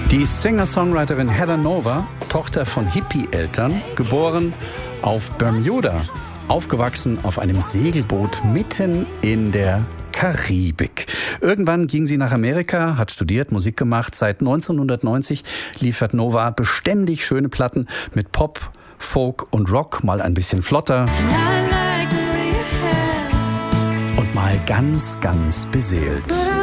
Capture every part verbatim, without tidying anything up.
Die Singer-Songwriterin Heather Nova, Tochter von Hippie-Eltern, geboren auf Bermuda, aufgewachsen auf einem Segelboot mitten in der Karibik. Irgendwann ging sie nach Amerika, hat studiert, Musik gemacht. Seit neunzehnhundertneunzig liefert Nova beständig schöne Platten mit Pop, Folk und Rock, mal ein bisschen flotter und mal ganz, ganz beseelt.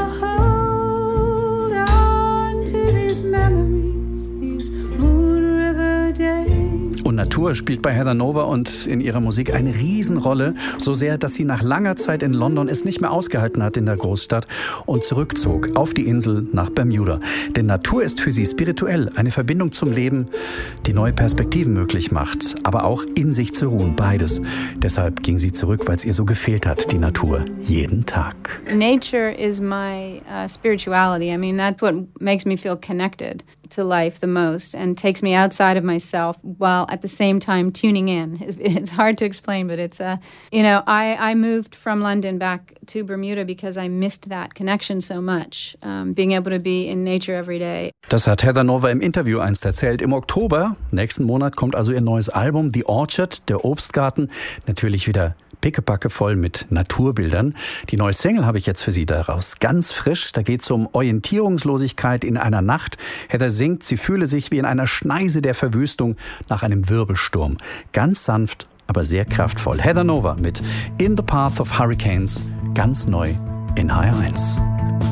Und Natur spielt bei Heather Nova und in ihrer Musik eine Riesenrolle, so sehr, dass sie nach langer Zeit in London es nicht mehr ausgehalten hat in der Großstadt und zurückzog auf die Insel nach Bermuda. Denn Natur ist für sie spirituell, eine Verbindung zum Leben, die neue Perspektiven möglich macht, aber auch in sich zu ruhen, beides. Deshalb ging sie zurück, weil es ihr so gefehlt hat, die Natur, jeden Tag. Nature is my uh, spirituality. I mean, that's what makes me feel connected to life the most and takes me outside of myself while at the same time tuning in. It's hard to explain, but it's, uh, you know, I, I moved from London back to Bermuda because I missed that connection so much, um, being able to be in nature every day. Das hat Heather Nova im Interview einst erzählt. Im Oktober, nächsten Monat, kommt also ihr neues Album The Orchard, der Obstgarten, natürlich wieder pickepacke voll mit Naturbildern. Die neue Single habe ich jetzt für Sie daraus. Ganz frisch, da geht es um Orientierungslosigkeit in einer Nacht. Heather singt, sie fühle sich wie in einer Schneise der Verwüstung nach einem Wirbelsturm. Ganz sanft, aber sehr kraftvoll. Heather Nova mit In the Path of Hurricanes, ganz neu in H R eins.